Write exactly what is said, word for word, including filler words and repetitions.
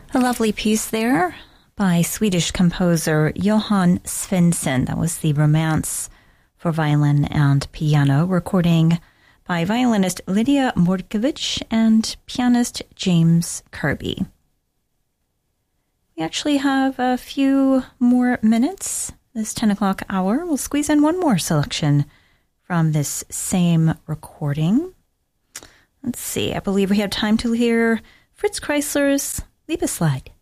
A lovely piece there by Swedish composer Johan Svensson. That was the Romance for violin and piano, recording by violinist Lydia Mordkovich and pianist James Kirby. We actually have a few more minutes. This ten o'clock hour, we'll squeeze in one more selection from this same recording. Let's see, I believe we have time to hear Fritz Kreisler's Liebeslied.